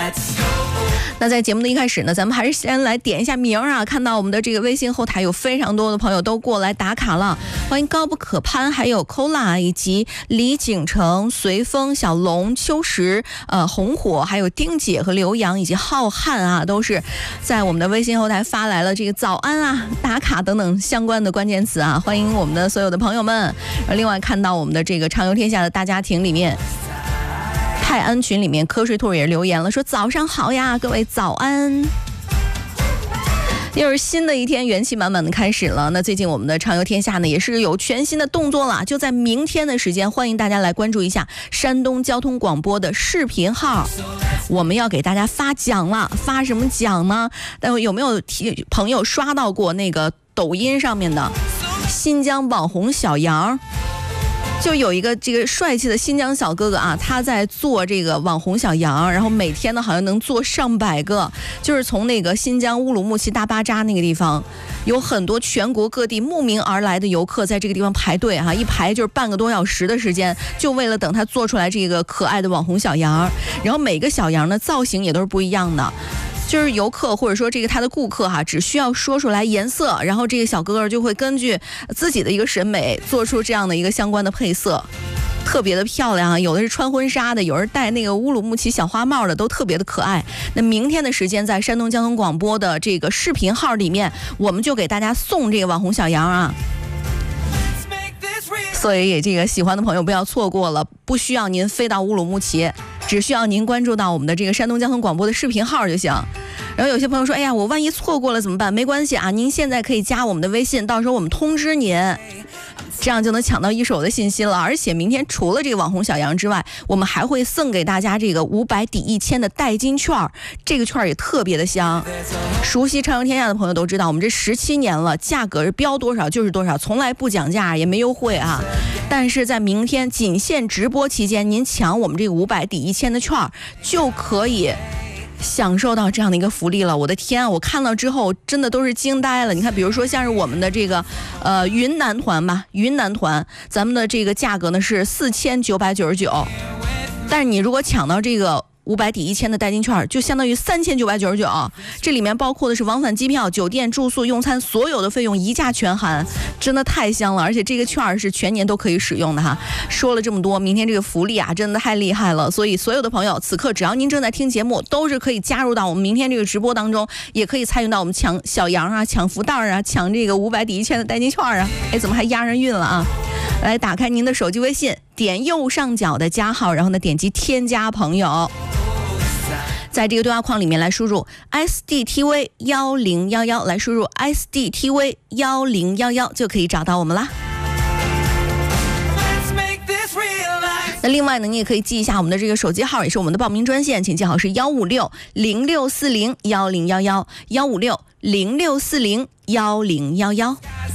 那在节目的一开始呢，咱们还是先来点一下名啊。看到我们的这个微信后台有非常多的朋友都过来打卡了，欢迎高不可攀，还有 Kola 以及李景成、随风、小龙、秋实、红火，还有丁姐和刘洋以及浩瀚啊，都是在我们的微信后台发来了这个早安啊、打卡等等相关的关键词啊，欢迎我们的所有的朋友们。另外看到我们的这个畅游天下的大家庭里面，泰安群里面瞌睡兔也留言了，说早上好呀，各位早安。又是新的一天，元气满满的开始了。那最近我们的畅游天下呢，也是有全新的动作了，就在明天的时间，欢迎大家来关注一下山东交通广播的视频号，我们要给大家发奖了。发什么奖呢？但有没有朋友刷到过那个抖音上面的新疆网红小杨？就有一个这个帅气的新疆小哥哥啊，他在做这个网红小羊，然后每天呢好像能做上百个，就是从那个新疆乌鲁木齐大巴扎那个地方，有很多全国各地慕名而来的游客在这个地方排队哈，一排就是半个多小时的时间，就为了等他做出来这个可爱的网红小羊。然后每个小羊呢造型也都是不一样的。就是游客或者说这个他的顾客哈，只需要说出来颜色，然后这个小哥哥就会根据自己的一个审美做出这样的一个相关的配色，特别的漂亮啊！有的是穿婚纱的，有人戴那个乌鲁木齐小花帽的，都特别的可爱。那明天的时间在山东交通广播的这个视频号里面，我们就给大家送这个网红小羊啊。所以这个喜欢的朋友不要错过了，不需要您飞到乌鲁木齐，只需要您关注到我们的这个山东交通广播的视频号就行。然后有些朋友说，哎呀，我万一错过了怎么办？没关系啊，您现在可以加我们的微信，到时候我们通知您，这样就能抢到一手的信息了。而且明天除了这个网红小羊之外，我们还会送给大家这个500抵1000的代金券，这个券也特别的香。熟悉畅游天下的朋友都知道，我们这17年了，价格是标多少就是多少，从来不讲价也没优惠啊。但是在明天仅限直播期间，您抢我们这个500抵1000的券就可以享受到这样的一个福利了。我的天啊，我看到之后真的都是惊呆了。你看比如说像是我们的这个云南团吧，云南团咱们的这个价格呢是4999，但是你如果抢到这个500抵1000的代金券，就相当于3999，这里面包括的是往返机票、酒店、住宿、用餐所有的费用一价全含，真的太香了。而且这个券是全年都可以使用的哈。说了这么多，明天这个福利啊真的太厉害了，所以所有的朋友此刻只要您正在听节目，都是可以加入到我们明天这个直播当中，也可以参与到我们抢小羊啊、抢福袋啊、抢这个500抵1000的代金券啊。哎，怎么还押上韵了啊？来，打开您的手机微信，点右上角的加号，然后呢点击添加朋友，在这个对话框里面来输入 SDTV 1011，来输入 SDTV 1011就可以找到我们啦。那另外呢，你也可以记一下我们的这个手机号，也是我们的报名专线，请记好是15606401011，15606401011。